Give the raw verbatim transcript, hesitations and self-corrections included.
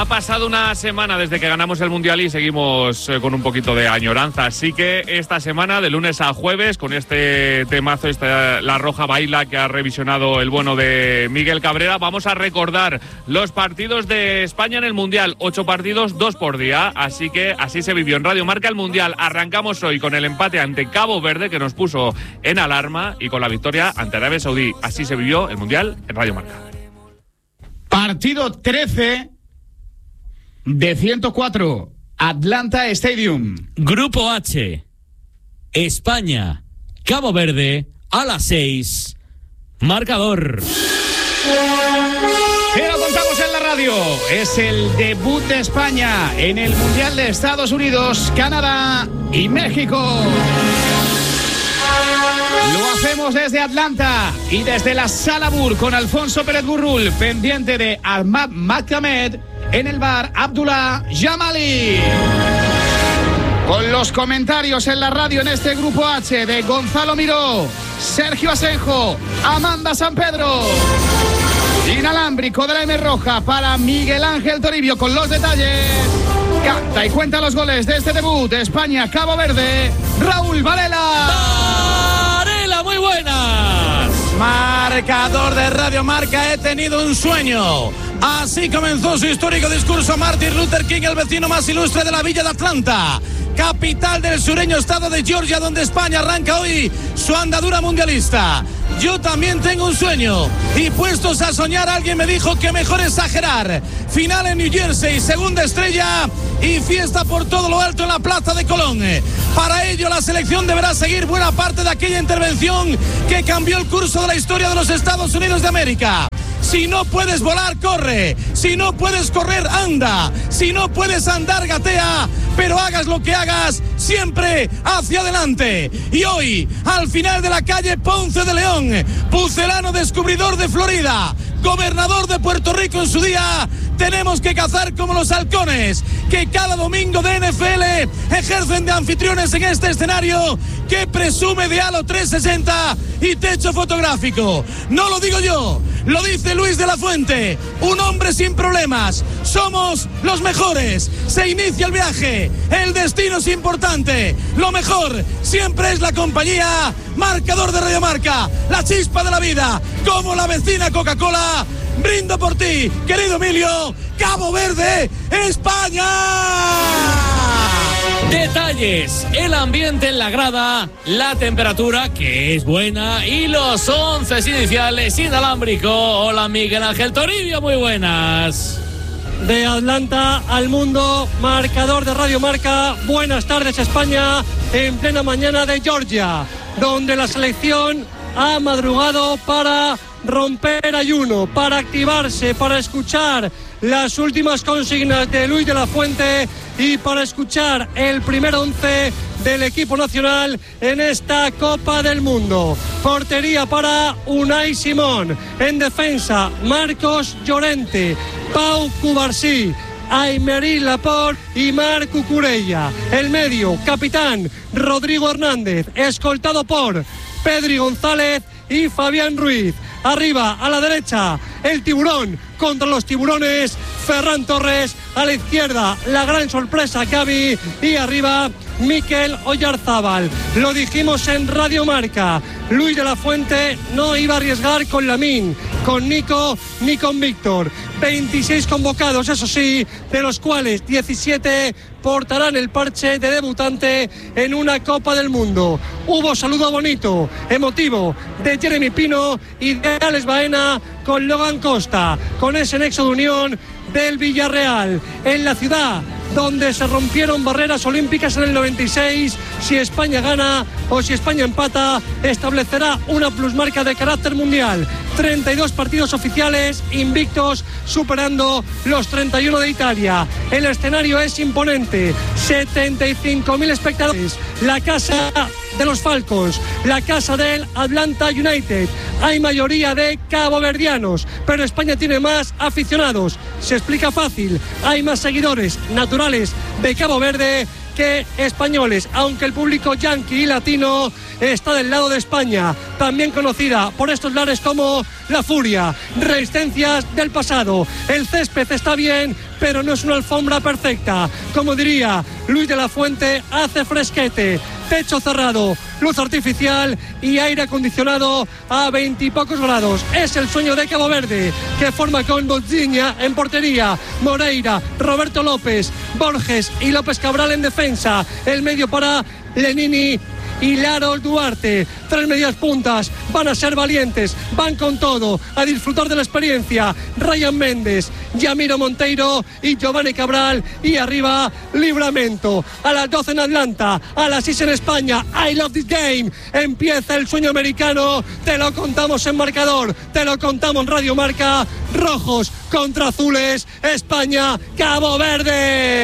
Ha pasado una semana desde que ganamos el Mundial y seguimos eh, con un poquito de añoranza. Así que esta semana, de lunes a jueves, con este temazo, esta, La Roja Baila, que ha revisionado el bueno de Miguel Cabrera, vamos a recordar los partidos de España en el Mundial. Ocho partidos, dos por día. Así que así se vivió en Radio Marca el Mundial. Arrancamos hoy con el empate ante Cabo Verde, que nos puso en alarma, y con la victoria ante Arabia Saudí. Así se vivió el Mundial en Radio Marca. Partido trece de ciento cuatro, Atlanta Stadium. Grupo H, España, Cabo Verde, a las seis. Marcador. Te lo contamos en la radio. Es el debut de España en el Mundial de Estados Unidos, Canadá y México. Lo hacemos desde Atlanta y desde la Sala Bur con Alfonso Pérez Burrul, pendiente de Ahmad Makhamed. En el bar, Abdullah Jamali. Con los comentarios en la radio en este Grupo H de Gonzalo Miró, Sergio Asenjo, Amanda San Pedro. Inalámbrico de la M Roja para Miguel Ángel Toribio con los detalles. Canta y cuenta los goles de este debut de España-Cabo Verde, Raúl Varela. Varela, muy buenas. Marcador de Radio Marca, he tenido un sueño. Así comenzó su histórico discurso Martin Luther King, el vecino más ilustre de la villa de Atlanta, capital del sureño estado de Georgia, donde España arranca hoy su andadura mundialista. Yo también tengo un sueño, y puestos a soñar, alguien me dijo que mejor exagerar. Final en New Jersey, segunda estrella y fiesta por todo lo alto en la Plaza de Colón. Para ello, la selección deberá seguir buena parte de aquella intervención que cambió el curso de la historia de los Estados Unidos de América. Si no puedes volar, corre. Si no puedes correr, anda. Si no puedes andar, gatea. Pero hagas lo que hagas, siempre hacia adelante. Y hoy, al final de la calle Ponce de León, pucelano descubridor de Florida, gobernador de Puerto Rico en su día, tenemos que cazar como los halcones, que cada domingo de N F L ejercen de anfitriones en este escenario que presume de halo trescientos sesenta y techo fotográfico. No lo digo yo, lo dice Luis de la Fuente, un hombre sin problemas. Somos los mejores. Se inicia el viaje, el destino es importante. Lo mejor siempre es la compañía. Marcador de Radio Marca, la chispa de la vida, como la vecina Coca-Cola. Brindo por ti, querido Emilio. Cabo Verde, España. Detalles, el ambiente en la grada, la temperatura, que es buena, y los once iniciales inalámbrico. Hola, Miguel Ángel Toribio, muy buenas. De Atlanta al mundo, marcador de Radio Marca. Buenas tardes, España, en plena mañana de Georgia, donde la selección ha madrugado para romper ayuno, para activarse, para escuchar las últimas consignas de Luis de la Fuente y para escuchar el primer once del equipo nacional en esta Copa del Mundo. Portería para Unai Simón. En defensa, Marcos Llorente, Pau Cubarsí, Aymeric Laporte y Marc Cucurella. El medio, capitán Rodrigo Hernández, escoltado por Pedri González y Fabián Ruiz. Arriba, a la derecha, el tiburón contra los tiburones, Ferran Torres. A la izquierda, la gran sorpresa, Gavi. Y arriba, Mikel Oyarzábal. Lo dijimos en Radio Marca, Luis de la Fuente no iba a arriesgar con Lamine, con Nico ni con Víctor. veintiséis convocados, eso sí, de los cuales diecisiete portarán el parche de debutante en una Copa del Mundo. Hubo saludo bonito, emotivo, de Jeremy Pino y de Alex Baena con Logan Costa, con ese nexo de unión del Villarreal, en la ciudad donde se rompieron barreras olímpicas en el noventa y seis. Si España gana o si España empata, establecerá una plusmarca de carácter mundial. treinta y dos partidos oficiales invictos, superando los treinta y uno de Italia. El escenario es imponente, setenta y cinco mil espectadores. La casa de los Falcons, la casa del Atlanta United. Hay mayoría de caboverdianos, pero España tiene más aficionados. Se explica fácil, hay más seguidores naturales de Cabo Verde que españoles, aunque el público yanqui y latino está del lado de España, también conocida por estos lares como La Furia. Resistencias del pasado. El césped está bien, pero no es una alfombra perfecta. Como diría Luis de la Fuente, hace fresquete. Techo cerrado, luz artificial y aire acondicionado a veintipocos grados. Es el sueño de Cabo Verde, que forma con Bodzinia en portería, Moreira, Roberto López, Borges y López Cabral en defensa. El medio para Lenini y Laros Duarte. Tres medias puntas, van a ser valientes, van con todo, a disfrutar de la experiencia. Ryan Méndez, Yamiro Monteiro y Giovanni Cabral, y arriba Livramento. A las doce en Atlanta, a las seis en España. I love this game. Empieza el sueño americano, te lo contamos en marcador, te lo contamos en Radio Marca. Rojos contra azules, España, Cabo Verde.